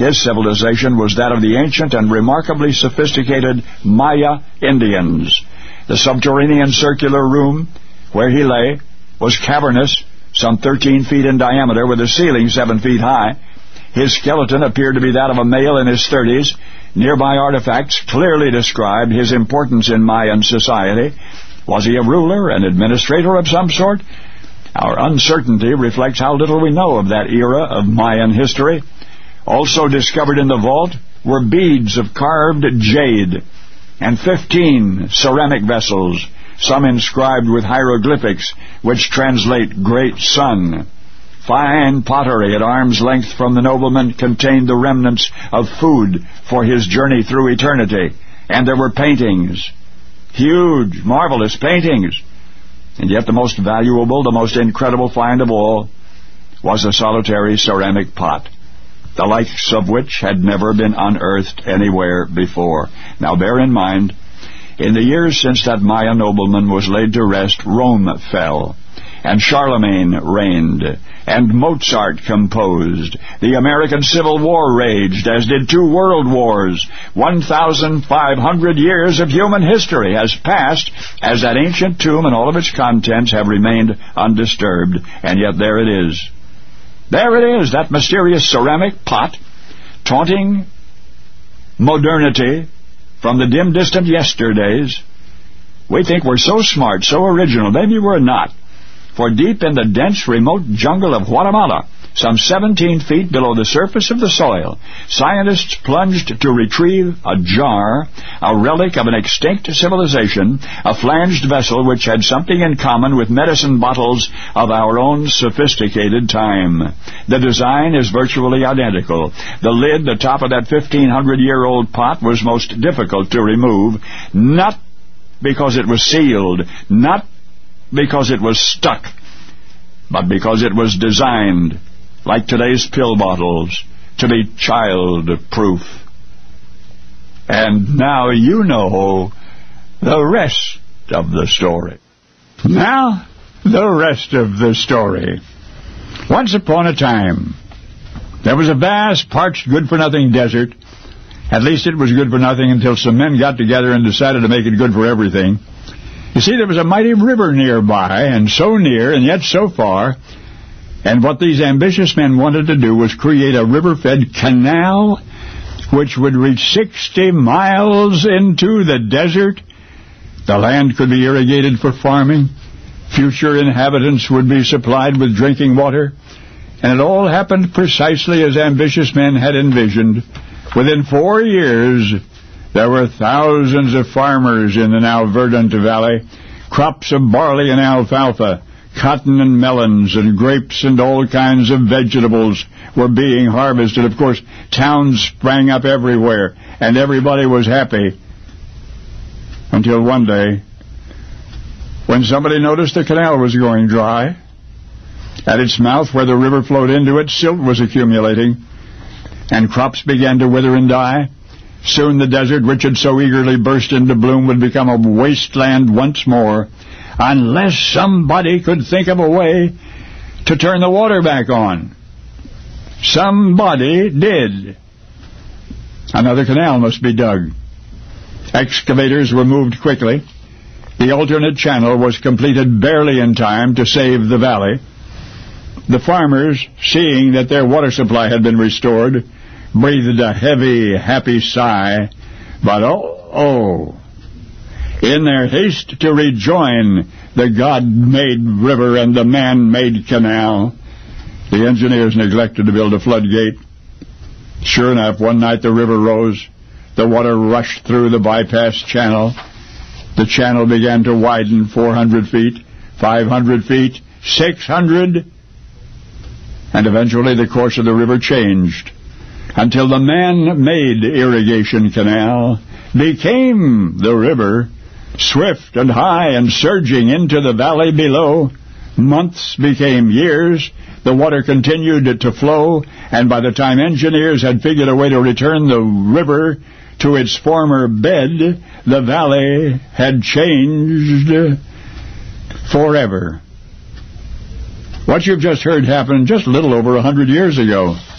His civilization was that of the ancient and remarkably sophisticated Maya Indians. The subterranean circular room where he lay was cavernous, some 13 feet in diameter, with a ceiling 7 feet high. His skeleton appeared to be that of a male in his 30s. Nearby artifacts clearly described his importance in Mayan society. Was he a ruler, an administrator of some sort? Our uncertainty reflects how little we know of that era of Mayan history. Also discovered in the vault were beads of carved jade and 15 ceramic vessels, some inscribed with hieroglyphics which translate Great Sun. Fine pottery at arm's length from the nobleman contained the remnants of food for his journey through eternity. And there were paintings, huge, marvelous paintings. And yet the most valuable, the most incredible find of all was a solitary ceramic pot, the likes of which had never been unearthed anywhere before. Now bear in mind, in the years since that Maya nobleman was laid to rest, Rome fell, and Charlemagne reigned, and Mozart composed. The American Civil War raged, as did 2 world wars. 1,500 years of human history has passed as that ancient tomb and all of its contents have remained undisturbed. And yet there it is. There it is, that mysterious ceramic pot, taunting modernity from the dim, distant yesterdays. We think we're so smart, so original. Maybe we're not. For deep in the dense, remote jungle of Guatemala, some 17 feet below the surface of the soil, scientists plunged to retrieve a jar, a relic of an extinct civilization, a flanged vessel which had something in common with medicine bottles of our own sophisticated time. The design is virtually identical. The lid, the top of that 1,500-year-old pot, was most difficult to remove, not because it was sealed, not because it was stuck, but because it was designed, like today's pill bottles, to be child-proof. And now you know the rest of the story. Now, the rest of the story. Once upon a time, there was a vast, parched, good-for-nothing desert. At least it was good for nothing until some men got together and decided to make it good for everything. You see, there was a mighty river nearby, and so near, and yet so far. And what these ambitious men wanted to do was create a river-fed canal which would reach 60 miles into the desert. The land could be irrigated for farming. Future inhabitants would be supplied with drinking water. And it all happened precisely as ambitious men had envisioned. Within 4 years, there were thousands of farmers in the now verdant valley, crops of barley and alfalfa, cotton and melons and grapes and all kinds of vegetables were being harvested. Of course, towns sprang up everywhere, and everybody was happy. Until one day, when somebody noticed the canal was going dry. At its mouth, where the river flowed into it, silt was accumulating, and crops began to wither and die. Soon the desert, which had so eagerly burst into bloom, would become a wasteland once more, unless somebody could think of a way to turn the water back on. Somebody did. Another canal must be dug. Excavators were moved quickly. The alternate channel was completed barely in time to save the valley. The farmers, seeing that their water supply had been restored, breathed a heavy, happy sigh. But in their haste to rejoin the God-made river and the man-made canal, the engineers neglected to build a floodgate. Sure enough, one night the river rose. The water rushed through the bypass channel. The channel began to widen 400 feet, 500 feet, 600, and eventually the course of the river changed until the man-made irrigation canal became the river, swift and high and surging into the valley below. Months became years. The water continued to flow, and by the time engineers had figured a way to return the river to its former bed, the valley had changed forever. What you've just heard happened just a little over 100 years ago.